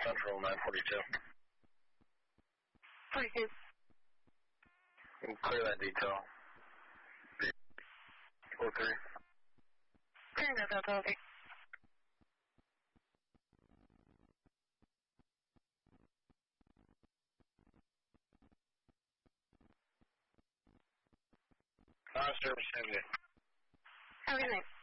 Central 942. 42. Clear that detail. 43. Clear that detail. Service 70. Have a good night.